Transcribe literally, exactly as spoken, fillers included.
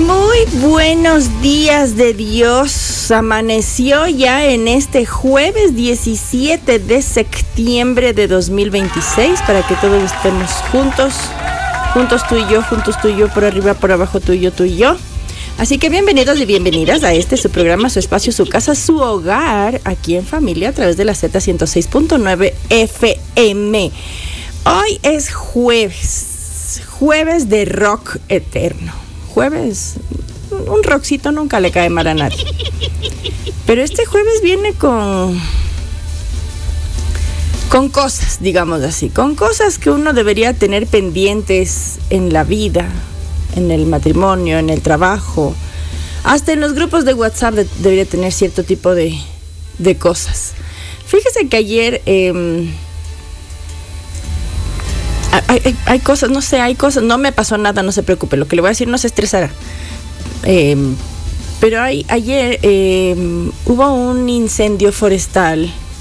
Muy buenos días de Dios. Amaneció ya en este jueves diecisiete de septiembre de dos mil veintiséis para que todos estemos juntos, juntos tú y yo, juntos tú y yo, por arriba, por abajo, tú y yo, tú y yo. Así que bienvenidos y bienvenidas a este, su programa, su espacio, su casa, su hogar, aquí en familia a través de la Z ciento seis punto nueve F M. Hoy es jueves, jueves de rock eterno. Jueves, un rockcito nunca le cae mal a nadie. Pero este jueves viene con, con cosas, digamos así, con cosas que uno debería tener pendientes en la vida, en el matrimonio, en el trabajo, hasta en los grupos de WhatsApp de, debería tener cierto tipo de, de cosas. Fíjese que ayer... Eh, Hay, hay, hay cosas, no sé, hay cosas, no me pasó nada, no se preocupe, lo que le voy a decir no se estresará. Eh, pero hay, ayer eh, hubo un incendio forestal